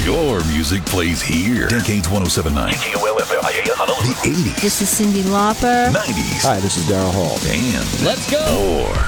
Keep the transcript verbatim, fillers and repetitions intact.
Your music plays here. Decades one oh seven point nine. K O L F M I A Honolulu. The eighties. This is Cyndi Lauper. nineties. Hi, this is Daryl Hall. And let's go. More.